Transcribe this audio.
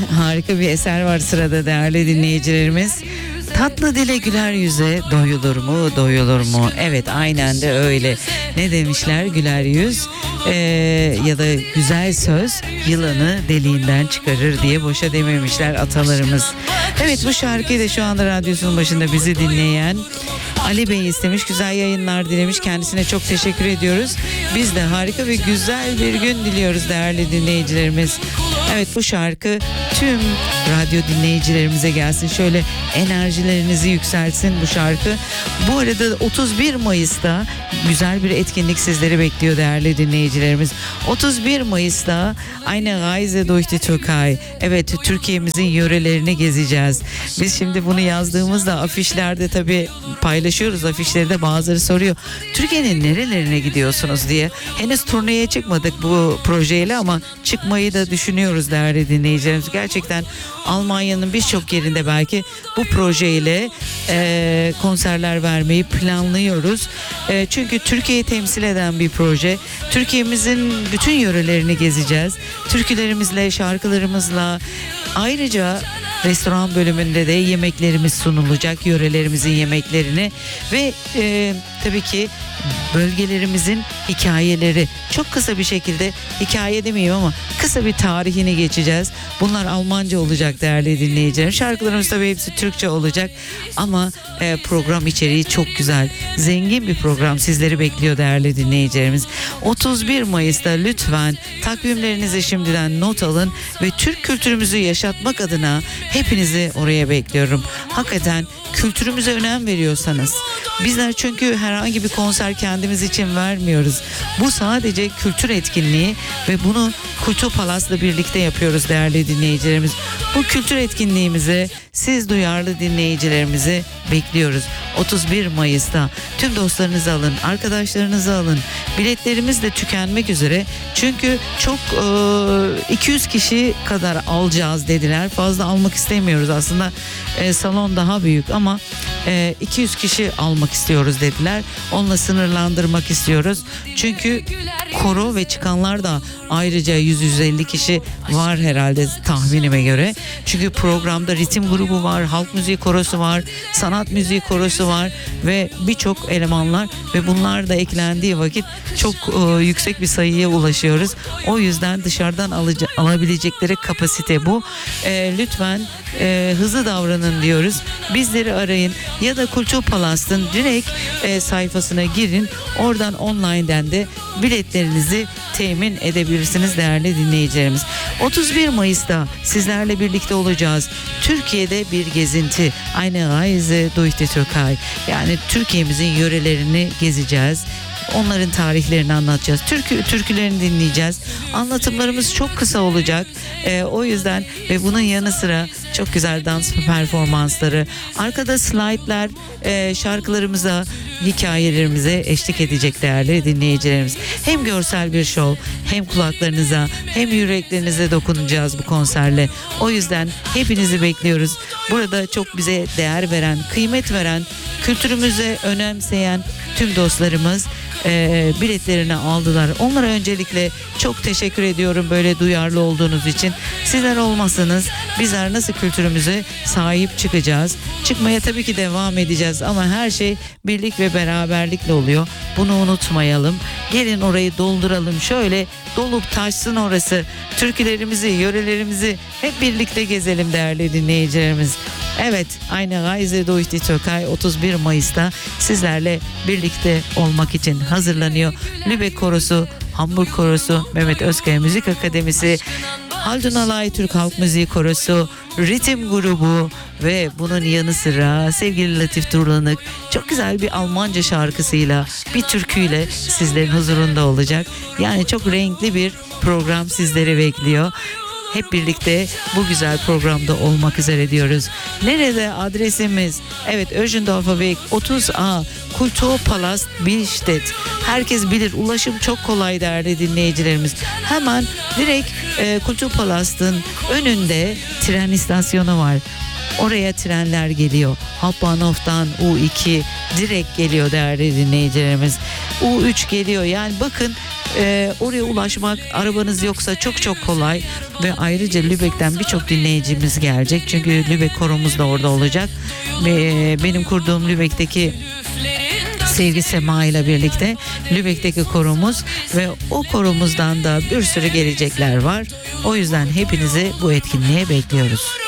harika bir eser var sırada değerli dinleyicilerimiz. Tatlı dile güler yüze doyulur mu doyulur mu? Evet, aynen de öyle. Ne demişler, güler yüz ya da güzel söz yılanı deliğinden çıkarır diye boşa dememişler atalarımız. Evet, bu şarkıyı da şu anda radyosunun başında bizi dinleyen Ali Bey istemiş, güzel yayınlar dilemiş, kendisine çok teşekkür ediyoruz. Biz de harika ve güzel bir gün diliyoruz değerli dinleyicilerimiz. Evet, bu şarkı tüm radyo dinleyicilerimize gelsin, şöyle enerjilerinizi yükselsin bu şarkı. Bu arada 31 Mayıs'ta güzel bir etkinlik sizleri bekliyor değerli dinleyicilerimiz. 31 Mayıs'ta Eine Reise durch die Türkei. Evet, Türkiye'mizin yörelerini gezeceğiz. Biz şimdi bunu yazdığımızda afişlerde tabii paylaşıyoruz. Afişlerde bazıları soruyor, Türkiye'nin nerelerine gidiyorsunuz diye. Henüz turneye çıkmadık bu projeyle ama çıkmayı da düşünüyoruz değerli dinleyicilerimiz. Gerçekten Almanya'nın birçok yerinde belki bu projeyle konserler vermeyi planlıyoruz. Çünkü Türkiye'yi temsil eden bir proje. Türkiye'mizin bütün yörelerini gezeceğiz. Türkülerimizle, şarkılarımızla, ayrıca restoran bölümünde de yemeklerimiz sunulacak, yörelerimizin yemeklerini ve tabii ki bölgelerimizin hikayeleri. Çok kısa bir şekilde, hikaye demeyeyim ama kısa bir tarihini geçeceğiz. Bunlar Almanca olacak değerli dinleyiciler. Şarkılarımız tabii hepsi Türkçe olacak ama program içeriği çok güzel. Zengin bir program sizleri bekliyor değerli dinleyicilerimiz. 31 Mayıs'ta lütfen takvimlerinizi şimdiden not alın ve Türk kültürümüzü yaşatmak adına hepinizi oraya bekliyorum. Hakikaten kültürümüze önem veriyorsanız, bizler çünkü herhangi bir konser kendimiz için vermiyoruz. Bu sadece kültür etkinliği ve bunu Kultur Palas'la birlikte yapıyoruz değerli dinleyicilerimiz. Bu kültür etkinliğimize siz duyarlı dinleyicilerimizi bekliyoruz. 31 Mayıs'ta tüm dostlarınızı alın, arkadaşlarınızı alın. Biletlerimiz de tükenmek üzere. Çünkü çok 200 kişi kadar alacağız dediler. Fazla almak istemiyoruz aslında. Salon daha büyük ama 200 kişi almak istiyoruz dediler. Onunla sınırlandırmak istiyoruz. Çünkü koro ve çıkanlar da ayrıca 100-150 kişi var herhalde tahminime göre. Çünkü programda ritim grubu var, halk müziği korosu var, sanat müziği korosu var ve birçok elemanlar ve bunlar da eklendiği vakit çok yüksek bir sayıya ulaşıyoruz. O yüzden dışarıdan alabilecekleri kapasite bu. Lütfen hızlı davranın diyoruz. Bizleri arayın ya da Kultur Palas'ın direkt sayfasına girin. Oradan online'den de biletlerinizi temin edebilirsiniz değerli dinleyicilerimiz. 31 Mayıs'ta sizlerle birlikte olacağız. Türkiye'de bir gezinti. Eine Reise durch die Türkei. Yani Türkiye'mizin yörelerini gezeceğiz. Onların tarihlerini anlatacağız. Türkülerini dinleyeceğiz. Anlatımlarımız çok kısa olacak. O yüzden ve bunun yanı sıra çok güzel dans performansları. Arkada slaytlar şarkılarımıza, hikayelerimize eşlik edecek değerli dinleyicilerimiz. Hem görsel bir şov, hem kulaklarınıza, hem yüreklerinize dokunacağız bu konserle. O yüzden hepinizi bekliyoruz. Burada çok bize değer veren, kıymet veren, kültürümüze önemseyen tüm dostlarımız biletlerini aldılar. Onlara öncelikle çok teşekkür ediyorum böyle duyarlı olduğunuz için. Sizler olmasanız bizler nasıl kültürümüze sahip çıkacağız? Çıkmaya tabii ki devam edeceğiz ama her şey birlik ve beraberlikle oluyor. Bunu unutmayalım. Gelin orayı dolduralım. Şöyle dolup taşsın orası. Türkülerimizi, yörelerimizi hep birlikte gezelim değerli dinleyicilerimiz. Evet, Eine Reise durch die Türkei 31 Mayıs'ta sizlerle birlikte olmak için hazırlanıyor. Lübeck Korosu, Hamburg Korosu, Mehmet Özkaya Müzik Akademisi, Haldun Alay Türk Halk Müziği Korosu, Ritim Grubu ve bunun yanı sıra sevgili Latif Durlanık çok güzel bir Almanca şarkısıyla, bir türküyle sizlerin huzurunda olacak. Yani çok renkli bir program sizleri bekliyor. Hep birlikte bu güzel programda olmak üzere diyoruz. Nerede adresimiz? Evet, Öjendorfer Weg 30A, Kulturpalast Billstedt. Herkes bilir, ulaşım çok kolay değerli dinleyicilerimiz. Hemen direkt Kulturpalast'ın önünde tren istasyonu var. Oraya trenler geliyor. Hauptbahnhof'tan U2 direkt geliyor değerli dinleyicilerimiz. U3 geliyor. Yani bakın Oraya ulaşmak, arabanız yoksa çok çok kolay ve ayrıca Lübeck'ten birçok dinleyicimiz gelecek. Çünkü Lübeck koromuz da orada olacak. Ve benim kurduğum Lübeck'teki Sevgi Sema ile birlikte Lübeck'teki koromuz ve o koromuzdan da bir sürü gelecekler var. O yüzden hepinizi bu etkinliğe bekliyoruz.